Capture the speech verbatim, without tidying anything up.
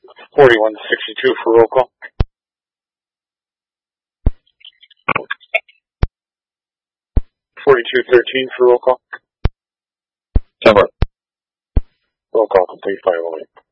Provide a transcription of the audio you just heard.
forty-one sixty-two for roll call. forty-two thirteen for roll call. Somewhere. Roll call complete, five oh eight.